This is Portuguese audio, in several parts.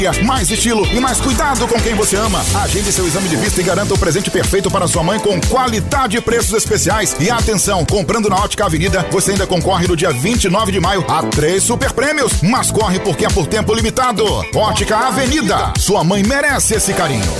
Mais estilo e mais cuidado com quem você ama. Agende seu exame de vista e garanta o presente perfeito para sua mãe com qualidade e preços especiais. E atenção, comprando na Ótica Avenida, você ainda concorre no dia 29 de maio a 3 super prêmios. Mas corre porque é por tempo limitado. Ótica Avenida, sua mãe merece esse carinho.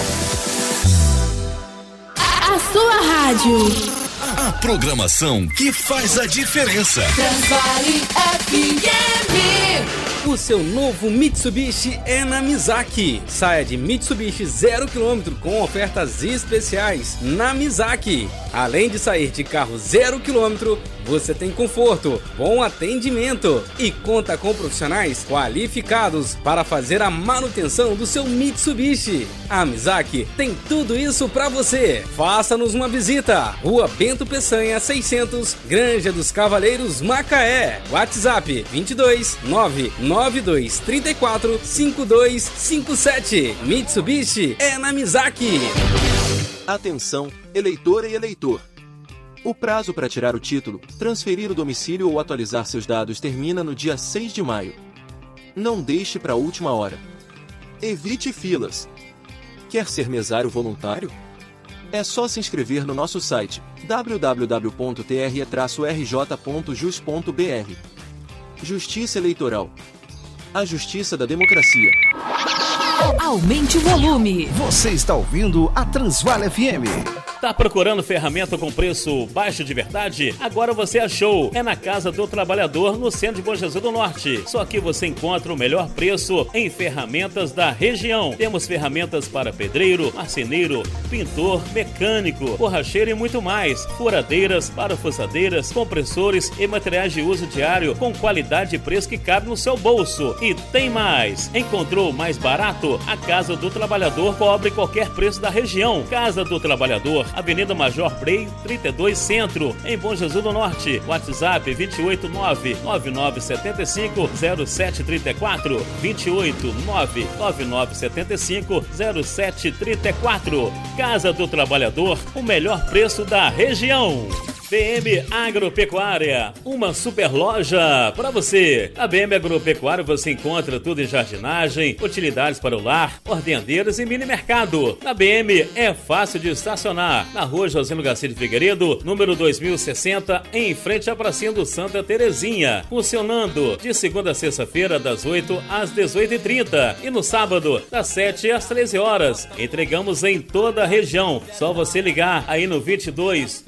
A sua rádio. A programação que faz a diferença. Transvale FM. O seu novo Mitsubishi é na Mizaki. Saia de Mitsubishi 0 km com ofertas especiais na Mizaki. Além de sair de carro 0 km, você tem conforto, bom atendimento e conta com profissionais qualificados para fazer a manutenção do seu Mitsubishi. A Mizaki tem tudo isso para você. Faça-nos uma visita. Rua Bento Peçanha 600, Granja dos Cavaleiros, Macaé. WhatsApp 22 992 34 5257. Mitsubishi é na Mizaki. Atenção, eleitora e eleitor. O prazo para tirar o título, transferir o domicílio ou atualizar seus dados termina no dia 6 de maio. Não deixe para a última hora. Evite filas. Quer ser mesário voluntário? É só se inscrever no nosso site www.tre-rj.jus.br. Justiça Eleitoral. A justiça da democracia. Aumente o volume. Você está ouvindo a Transvale FM. Tá procurando ferramenta com preço baixo de verdade? Agora você achou. É na Casa do Trabalhador, no centro de Bom Jesus do Norte. Só aqui você encontra o melhor preço em ferramentas da região. Temos ferramentas para pedreiro, marceneiro, pintor, mecânico, borracheiro e muito mais. Furadeiras, parafusadeiras, compressores e materiais de uso diário com qualidade e preço que cabe no seu bolso. E tem mais. Encontrou mais barato? A Casa do Trabalhador cobre qualquer preço da região. Casa do Trabalhador, Avenida Major Brei, 32 Centro, em Bom Jesus do Norte. WhatsApp 289-9975-0734. 289-9975-0734. Casa do Trabalhador, o melhor preço da região. BM Agropecuária, uma super loja para você. A BM Agropecuária você encontra tudo em jardinagem, utilidades para o lar, ordenadeiras e mini mercado. Na BM é fácil de estacionar. Na rua Josino Garcia de Figueiredo, número 2060, em frente à pracinha do Santa Terezinha. Funcionando de segunda a sexta-feira, das 8 às 18h30 e no sábado, das 7 às 13 horas. Entregamos em toda a região. Só você ligar aí no 22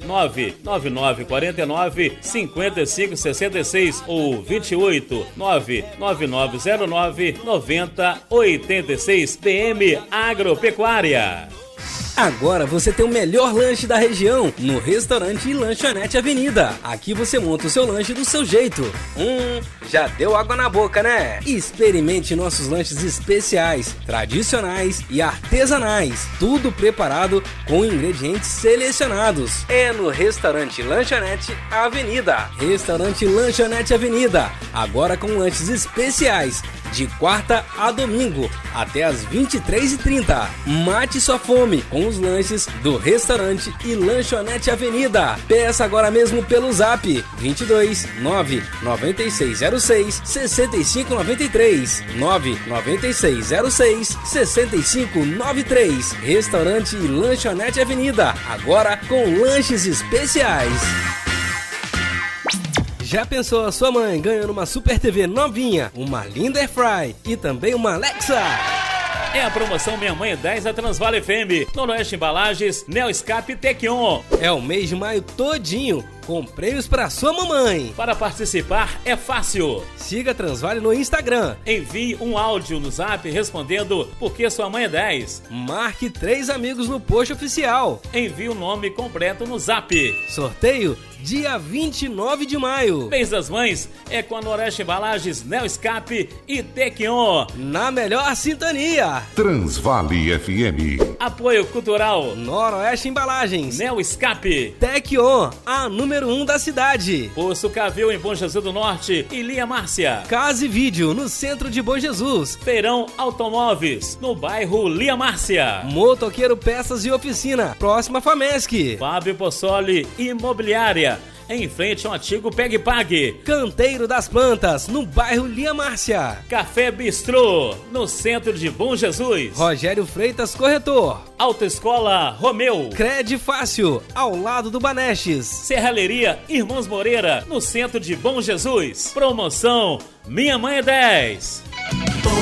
99949 5566 ou 28 99909 9086. BM Agropecuária. Agora você tem o melhor lanche da região no Restaurante e Lanchonete Avenida. Aqui você monta o seu lanche do seu jeito. Já deu água na boca, né? Experimente nossos lanches especiais, tradicionais e artesanais. Tudo preparado com ingredientes selecionados. É no Restaurante e Lanchonete Avenida. Restaurante e Lanchonete Avenida. Agora com lanches especiais. De quarta a domingo, até às 23h30. Mate sua fome com os lanches do Restaurante e Lanchonete Avenida. Peça agora mesmo pelo Zap 22 99606 6593 99606 6593. Restaurante e Lanchonete Avenida, agora com lanches especiais. Já pensou a sua mãe ganhando uma Super TV novinha, uma linda Airfry e também uma Alexa? É a promoção Minha Mãe é 10 da Transvale FM. Noroeste Embalagens, Neoscape e Tequion. É o mês de maio todinho, com prêmios para sua mamãe. Para participar é fácil. Siga a Transvale no Instagram. Envie um áudio no Zap respondendo porque sua mãe é 10. Marque 3 amigos no post oficial. Envie o nome completo no Zap. Sorteio dia 29 de maio. Mês das Mães é com a Noroeste Embalagens, Neoscape e Tequion. Na melhor sintonia. Transvale FM. Apoio Cultural. Noroeste Embalagens, Neoscape. Tequion, a número 1 da cidade. Poço Cavil em Bom Jesus do Norte e Lia Márcia. Casa e Vídeo no centro de Bom Jesus. Feirão Automóveis no bairro Lia Márcia. Motoqueiro Peças e Oficina, próxima Famesc. Fábio Possoli Imobiliária. em frente ao antigo Pegue Pague. Canteiro das Plantas, no bairro Lia Márcia. Café Bistrô, no centro de Bom Jesus. Rogério Freitas Corretor. Autoescola Romeu. Cred Fácil, ao lado do Banestes. Serralheria Irmãos Moreira, no centro de Bom Jesus. Promoção Minha Mãe é 10.